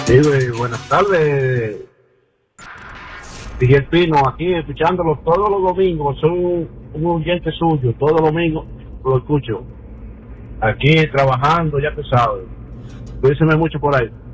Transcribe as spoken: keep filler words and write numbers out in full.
Sí, eh, buenas tardes, Miguel Pino, aquí escuchándolo todos los domingos, soy un, un oyente suyo, todos los domingos lo escucho, aquí trabajando, ya tú sabes, cuídense mucho por ahí.